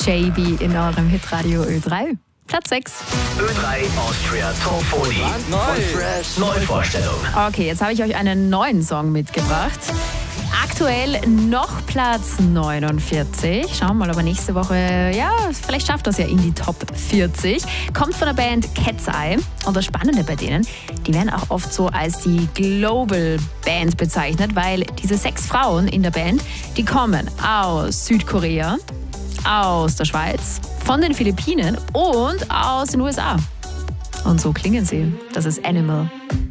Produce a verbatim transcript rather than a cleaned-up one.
J B in eurem Hitradio Ö drei. Platz sechs. Ö drei Austria Top vierzig. Von Fresh. Neuvorstellung. Okay, jetzt habe ich euch einen neuen Song mitgebracht. Aktuell noch Platz neunundvierzig. Schauen wir mal, ob er nächste Woche, ja, vielleicht schafft das ja in die Top vierzig. Kommt von der Band Cat's Eye. Und das Spannende bei denen, die werden auch oft so als die Global Band bezeichnet, weil diese sechs Frauen in der Band, die kommen aus Südkorea, aus der Schweiz, von den Philippinen und aus den U S A. Und so klingen sie. Das ist Animal.